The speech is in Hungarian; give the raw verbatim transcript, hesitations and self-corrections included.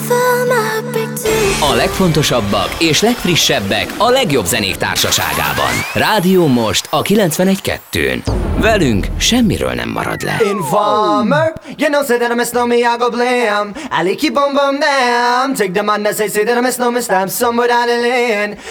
A legfontosabbak és legfrissebbek a legjobb zenék társaságában. Rádió Most a kilencvenegy kettőn. Velünk semmiről nem marad le. Informer, you know say that I'm a snowman, I go blam. I keep on bum down. Take the man that say say that I'm a snowman, stab somewhere down the lane.